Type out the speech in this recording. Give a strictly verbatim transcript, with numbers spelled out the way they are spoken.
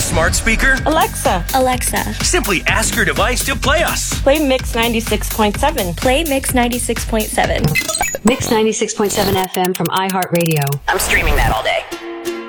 smart speaker? Alexa. Alexa. Simply ask your device to play us. Play Mix ninety-six point seven. Play Mix ninety-six point seven. Mix ninety-six point seven F M from iHeartRadio. I'm streaming that all day.